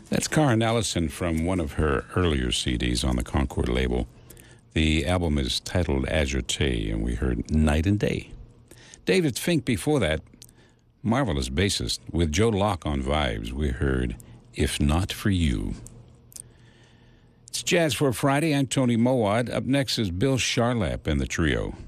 That's Karen Allison from one of her earlier CDs on the Concord label. The album is titled Agite, and we heard Night and Day. David Fink before that, marvelous bassist, with Joe Locke on vibes, we heard If Not For You. It's Jazz for Friday. I'm Tony Mowat. Up next is Bill Charlap and the Trio.